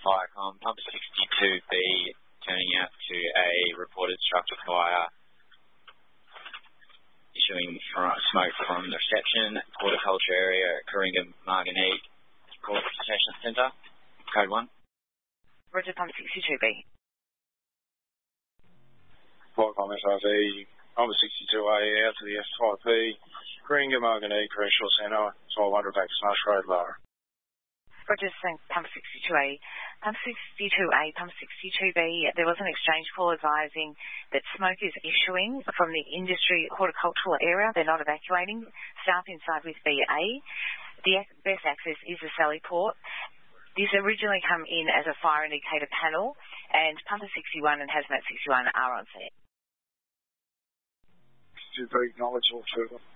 Firecom, pump 62B turning out to a reported structure fire issuing smoke from the reception, horticulture area at Coringa Margonique Court Detention Centre, code 1. Roger, pump 62B. Firecom SRV, pump 62A out to the S5P, Coringa Margonique Correctional Centre, 1200 back to Smash Road, Lara. Roger, pump 62A. Pump 62A, pump 62B, there was an exchange call advising that smoke is issuing from the industry horticultural area. They're not evacuating. Staff inside with BA. The best access is the Sally Port. This originally come in as a fire indicator panel, and Pumper 61 and Hazmat 61 are on set. 62B, acknowledge all two of them.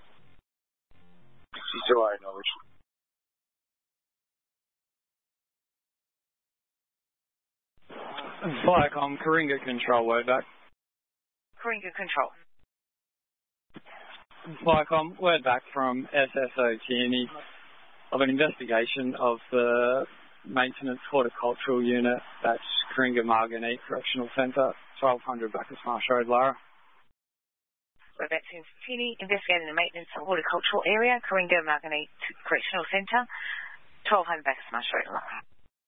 62A, acknowledge. Firecom, Coringa Control, word back. Coringa Control. Firecom, word back from SSO Tierney of an investigation of the maintenance horticultural unit. That's Coringa Margonique Correctional Centre, 1200 back to Smash Road, Lara. Word back to Tierney, investigating the maintenance horticultural area, Coringa Margonique Correctional Centre, 1200 back to Smash Road, Lara.